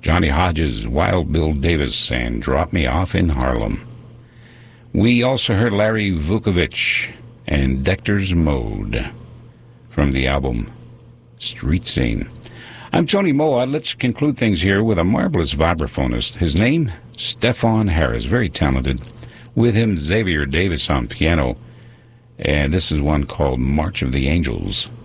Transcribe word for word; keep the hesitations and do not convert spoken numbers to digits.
Johnny Hodges, Wild Bill Davis, and Drop Me Off in Harlem. We also heard Larry Vukovich and Dector's Mode from the album Street Scene. I'm Tony Moa. Let's conclude things here with a marvelous vibraphonist. His name, Stefan Harris, very talented. With him, Xavier Davis on piano. And this is one called March of the Angels.